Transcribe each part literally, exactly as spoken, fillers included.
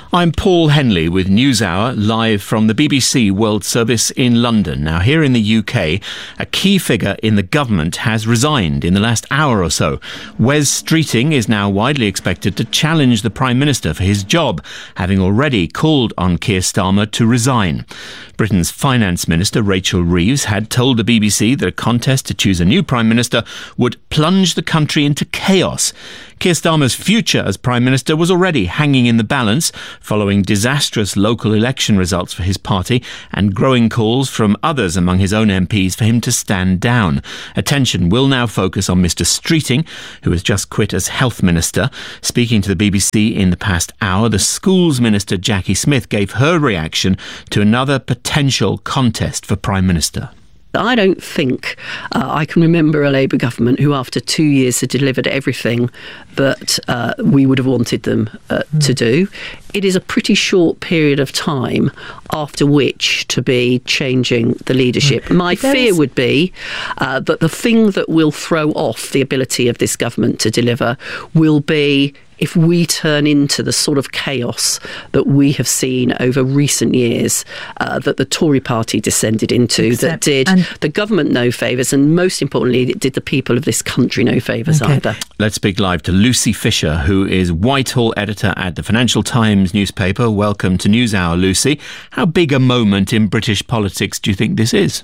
I'm Paul Henley with NewsHour, live from the B B C World Service in London. Now, here in the U K, a key figure in the government has resigned in the last hour or so. Wes Streeting is now widely expected to challenge the Prime Minister for his job, having already called on Keir Starmer to resign. Britain's Finance Minister, Rachel Reeves, had told the B B C that a contest to choose a new Prime Minister would plunge the country into chaos. Keir Starmer's future as Prime Minister was already hanging in the balance following disastrous local election results for his party and growing calls from others among his own M Ps for him to stand down. Attention will now focus on Mr Streeting, who has just quit as Health Minister. Speaking to the B B C in the past hour, the Schools Minister Jackie Smith gave her reaction to another potential contest for Prime Minister. I don't think uh, I can remember a Labour government who after two years had delivered everything that uh, we would have wanted them uh, mm. to do. It is a pretty short period of time after which to be changing the leadership. Mm. My There's... fear would be uh, that the thing that will throw off the ability of this government to deliver will be if we turn into the sort of chaos that we have seen over recent years, uh, that the Tory party descended into, Except, that did and the government no favours, and most importantly, it did the people of this country no favours okay. either. Let's speak live to Lucy Fisher, who is Whitehall editor at the Financial Times newspaper. Welcome to NewsHour, Lucy. How big a moment in British politics do you think this is?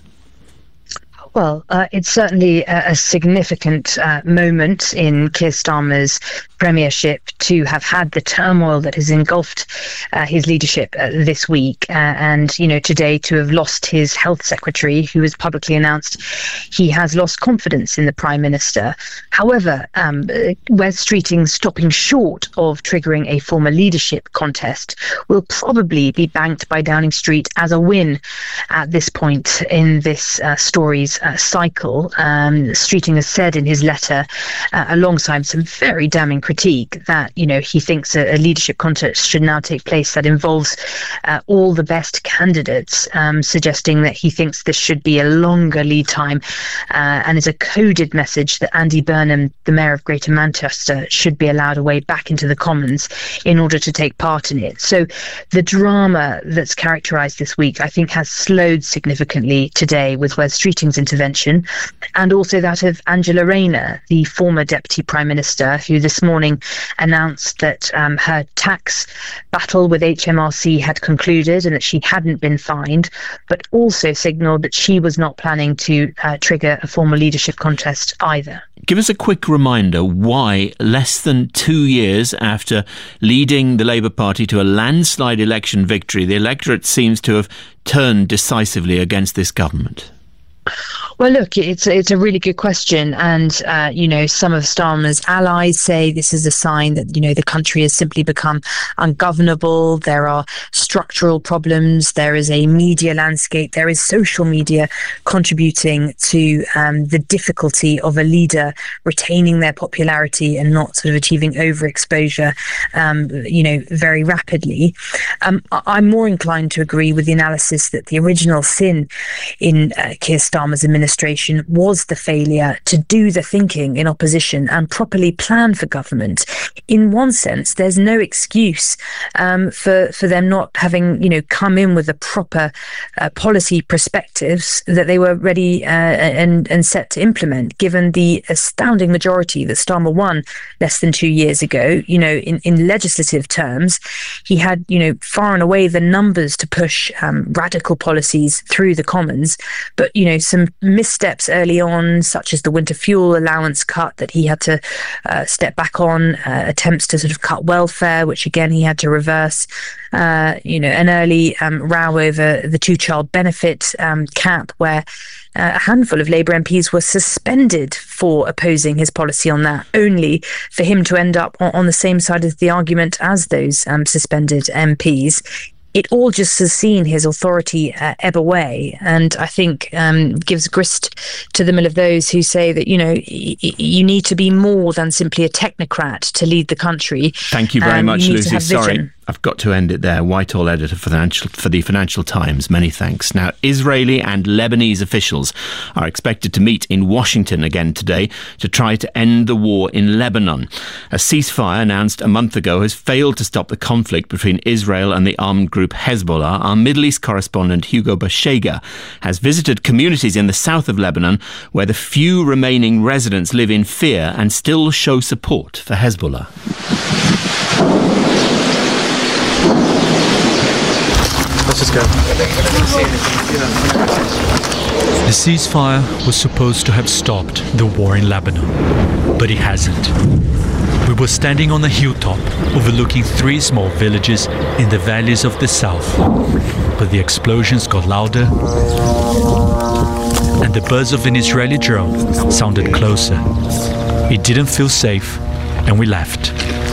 Well, uh, it's certainly a, a significant uh, moment in Keir Starmer's premiership to have had the turmoil that has engulfed uh, his leadership uh, this week. Uh, and, you know, today to have lost his health secretary, who has publicly announced he has lost confidence in the Prime Minister. However, um, Wes Streeting stopping short of triggering a former leadership contest will probably be banked by Downing Street as a win at this point in this uh, story's Uh, cycle. Um, Streeting has said in his letter, uh, alongside some very damning critique, that you know he thinks a, a leadership contest should now take place that involves uh, all the best candidates, um, suggesting that he thinks this should be a longer lead time, uh, and is a coded message that Andy Burnham, the Mayor of Greater Manchester, should be allowed a way back into the Commons in order to take part in it. So the drama that's characterised this week, I think, has slowed significantly today with Wes Streeting's intervention, and also that of Angela Rayner, the former Deputy Prime Minister, who this morning announced that um, her tax battle with H M R C had concluded and that she hadn't been fined, but also signalled that she was not planning to uh, trigger a formal leadership contest either. Give us a quick reminder why, less than two years after leading the Labour Party to a landslide election victory, the electorate seems to have turned decisively against this government. Well, look, it's it's a really good question, and uh, you know, some of Starmer's allies say this is a sign that you know the country has simply become ungovernable. There are structural problems. There is a media landscape. There is social media contributing to um, the difficulty of a leader retaining their popularity and not sort of achieving overexposure, um, you know, very rapidly. Um, I'm more inclined to agree with the analysis that the original sin in uh, Keir Starmer's administration was the failure to do the thinking in opposition and properly plan for government. In one sense, there's no excuse um, for for them not having, you know, come in with the proper uh, policy perspectives that they were ready uh, and and set to implement. Given the astounding majority that Starmer won less than two years ago, you know, in in legislative terms, he had, you know, far and away the numbers to push um, radical policies through the Commons, but you know, some missteps early on, such as the winter fuel allowance cut that he had to uh, step back on, uh, attempts to sort of cut welfare, which again he had to reverse, uh, you know, an early um, row over the two-child benefit um, cap, where uh, a handful of Labour M Ps were suspended for opposing his policy on that, only for him to end up on, on the same side of the argument as those um, suspended M Ps. It all just has seen his authority uh, ebb away, and I think um, gives grist to the mill of those who say that, you know, y- y- you need to be more than simply a technocrat to lead the country. Thank you very um, much, you Lucy. Sorry, I've got to end it there. Whitehall editor for, financial, for the Financial Times. Many thanks. Now, Israeli and Lebanese officials are expected to meet in Washington again today to try to end the war in Lebanon. A ceasefire announced a month ago has failed to stop the conflict between Israel and the armed group Hezbollah. Our Middle East correspondent Hugo Bashega has visited communities in the south of Lebanon where the few remaining residents live in fear and still show support for Hezbollah. Let's just go. The ceasefire was supposed to have stopped the war in Lebanon, but it hasn't. We were standing on a hilltop overlooking three small villages in the valleys of the south, but the explosions got louder and the buzz of an Israeli drone sounded closer. It didn't feel safe and we left.